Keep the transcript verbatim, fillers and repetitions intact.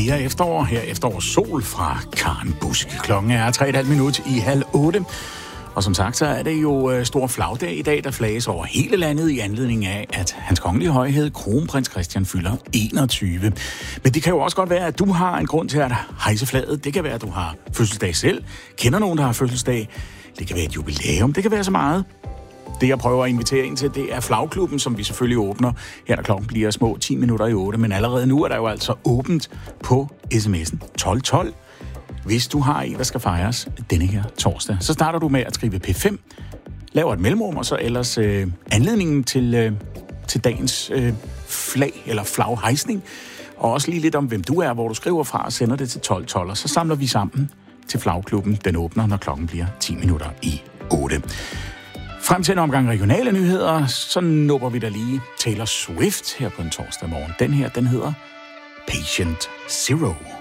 mere efterår, her efterår sol fra Karen Busk. Klokken er tre komma fem minut i halv otte. Og som sagt, så er det jo stor flagdag i dag, der flages over hele landet i anledning af, at hans kongelige højhed, kronprins Christian, fylder enogtyve. Men det kan jo også godt være, at du har en grund til at hejse flaget. Det kan være, at du har fødselsdag selv, kender nogen, der har fødselsdag. Det kan være et jubilæum, det kan være så meget. Det, jeg prøver at invitere ind til, det er Flagklubben, som vi selvfølgelig åbner. Her der klokken bliver små ti minutter i otte, men allerede nu er der jo altså åbent på sms'en tolv tolv. Hvis du har en, der skal fejres denne her torsdag, så starter du med at skrive P fem, laver et mellemrum, og så ellers øh, anledningen til, øh, til dagens øh, flag eller flaghejsning, og også lige lidt om, hvem du er, hvor du skriver fra og sender det til tolv tolv, og så samler vi sammen til Flagklubben. Den åbner, når klokken bliver ti minutter i otte. Frem til en omgang regionale nyheder, så nupper vi da lige Taylor Swift her på en torsdag morgen. Den her, den hedder Patient Zero.